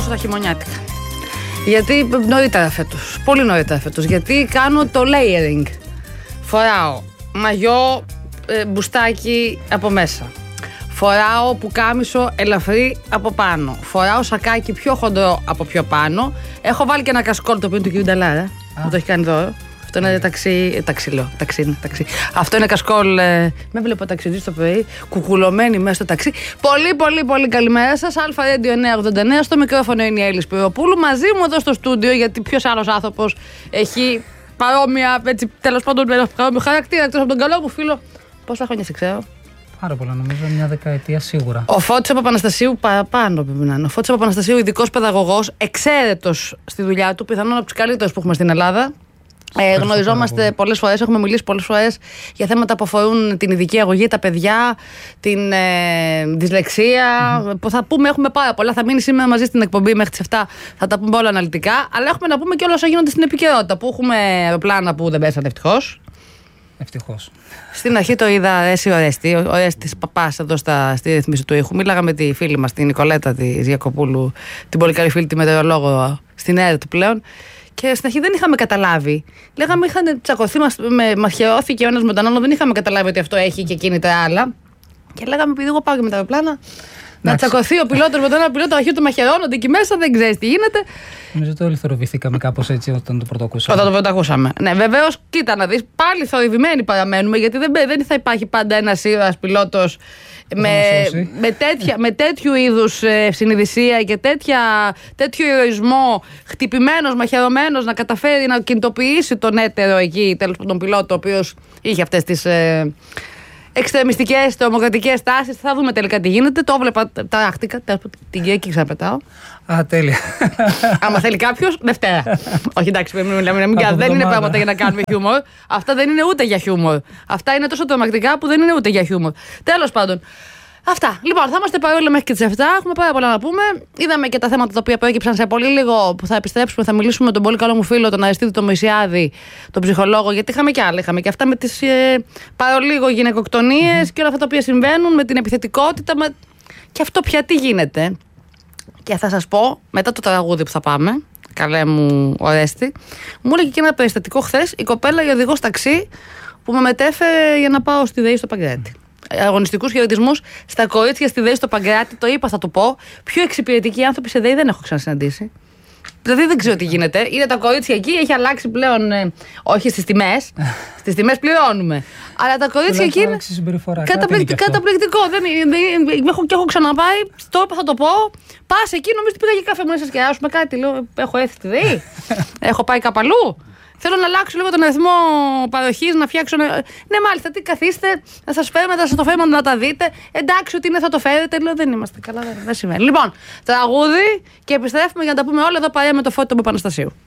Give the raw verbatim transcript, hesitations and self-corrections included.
τα χειμωνιάτικα. Γιατί νωρίτερα φέτος, πολύ νωρίτερα φέτος. Γιατί κάνω το layering. Φοράω μαγιό, ε, μπουστάκι από μέσα. Φοράω πουκάμισο ελαφρύ από πάνω. Φοράω σακάκι πιο χοντρό από πιο πάνω. Έχω βάλει και ένα κασκόλ, το οποίο είναι του κ. Νταλάρα. Μου το έχει κάνει δώρο. Αυτό είναι ταξί. Ταξί, λέω. Ταξί, ταξί. Αυτό είναι κασκόλ. Ε, με βλέπω ταξιδί στο πρωί, κουκουλωμένη μέσα στο ταξί. Πολύ, πολύ, πολύ καλημέρα σας. Αλφα Radio εννιακόσια ογδόντα εννέα. Στο μικρόφωνο είναι η Έλλη Σπυροπούλου. Μαζί μου εδώ στο στούντιο, γιατί ποιος άλλος άνθρωπος έχει παρόμοια, έτσι, τέλος πάντων, παρόμοιο χαρακτήρα εκτός από τον καλό μου φίλο. Πόσα χρόνια σε ξέρω? Πάρα πολλά, νομίζω μια δεκαετία σίγουρα. Ο Φώτης Παπαναστασίου, παραπάνω πρέπει να είναι. Ο Φώτης Παπαναστασίου, ειδικός παιδαγωγός, εξαίρετος στη δουλειά του, πιθανόν από τους καλύτερους που έχουμε στην Ελλάδα. Ε, γνωριζόμαστε πολλές φορές, έχουμε μιλήσει πολλές φορές για θέματα που αφορούν την ειδική αγωγή, τα παιδιά, την ε, δυσλεξία. Mm-hmm. Που θα πούμε, έχουμε πάρα πολλά. Θα μείνει σήμερα μαζί στην εκπομπή μέχρι τις εφτά, θα τα πούμε όλα αναλυτικά. Αλλά έχουμε να πούμε και όλα όσα γίνονται στην επικαιρότητα. Που έχουμε αεροπλάνα που δεν πέσανε ευτυχώς. Ευτυχώς. Στην αρχή το είδα Ρέση Ορέστη, ο Ορέστης Παπάς εδώ στα, στη ρύθμιση του ήχου. Μίλαγα με τη φίλη μας, την Νικολέτα της Γιακοπούλου, την πολύ καλή φίλη, τη μετεωρολόγο στην ΕΡΤ πλέον. Και στην αρχή δεν είχαμε καταλάβει. Λέγαμε, είχαν τσακωθεί, μας, με, μαχαιρώθηκε ο ένας με τον άλλο, δεν είχαμε καταλάβει ότι αυτό έχει και κίνητα άλλα. Και λέγαμε, επειδή εγώ πάω και με τα αεροπλάνα, να τσακωθεί ο πιλότος με τον ένα πιλότο, αρχή του μαχαιρώνονται εκεί μέσα, δεν ξέρει τι γίνεται. Νομίζω το ελευθεροβηθήκαμε κάπως έτσι όταν το πρωτοακούσαμε. Όταν το πρωτοακούσαμε. Ναι, βεβαίως, κοίτα να δεις, πάλι θορυβημένοι παραμένουμε, γιατί δεν, δεν θα υπάρχει πάντα ένας ήρωας πιλότος με, με, τέτοια, με τέτοιου είδους ε, συνειδησία και τέτοια, τέτοιο ηρωισμό, χτυπημένος, μαχαιρωμένος, να καταφέρει να κινητοποιήσει τον έτερο εκεί, τέλος πάντων τον πιλότο, ο οποίος είχε αυτές τις ε, εξτρεμιστικές, τρομοκρατικές τάσεις. Θα δούμε τελικά τι γίνεται. Το έβλεπα, ταράχτηκα, την Κυριακή ξαναπετάω. Α, τέλεια. Άμα θέλει κάποιος, Δευτέρα. Όχι, εντάξει, πρέπει να μιλάμε. Δεν είναι πράγματα για να κάνουμε χιούμορ. Αυτά δεν είναι ούτε για χιούμορ. Αυτά είναι τόσο τρομακτικά που δεν είναι ούτε για χιούμορ. Τέλος πάντων. Αυτά. Λοιπόν, θα είμαστε παρόλοι μέχρι και τις εφτά. Έχουμε πάρα πολλά να πούμε. Είδαμε και τα θέματα τα οποία προέκυψαν σε πολύ λίγο που θα επιστρέψουμε. Θα μιλήσουμε με τον πολύ καλό μου φίλο, τον Αριστίδη τον Μωυσιάδη, τον ψυχολόγο. Γιατί είχαμε και άλλα. Είχαμε και αυτά με τις ε, παρολίγο γυναικοκτονίες mm-hmm. και όλα αυτά τα οποία συμβαίνουν, με την επιθετικότητα. Με... Και αυτό πια τι γίνεται. Και θα σας πω, μετά το τραγούδι που θα πάμε, καλέ μου Ορέστη, μου έλεγε και ένα περιστατικό χθες η κοπέλα η οδηγός ταξί που με μετέφερε για να πάω στη ΔΕΗ στο Παγκράτη. Αγωνιστικούς χαιρετισμούς στα κορίτσια στη ΔΕΗ στο Παγκράτη, το είπα, θα το πω. Πιο εξυπηρετικοί άνθρωποι σε ΔΕΗ δεν έχω ξανασυναντήσει. Δηλαδή δεν ξέρω τι γίνεται. Είναι τα κορίτσια εκεί, έχει αλλάξει πλέον. Ε, όχι στις τιμές. Στις τιμές πληρώνουμε. Αλλά τα κορίτσια εκεί είναι. Καταπληκτικό. καταπληκτικό. Δεν, δεν, έχω, και έχω ξαναπάει. Το είπα, θα το πω. Πας εκεί, νομίζω ότι πήγα για καφέ μου να σας κεράσουμε κάτι. Λέω, έχω έρθει στη ΔΕΗ. Έχω πάει κάπου αλλού. Θέλω να αλλάξω λίγο τον αριθμό παροχής, να φτιάξω. Ναι, μάλιστα, τι καθίστε, να σας φέρουμε, να σας το φέρουμε να τα δείτε. Εντάξει, ότι είναι, θα το φέρετε. Λέω, δεν είμαστε καλά, δεν, δεν σημαίνει. Λοιπόν, τραγούδι και επιστρέφουμε για να τα πούμε όλα εδώ παρέα με το Φώτη του Παπαναστασίου.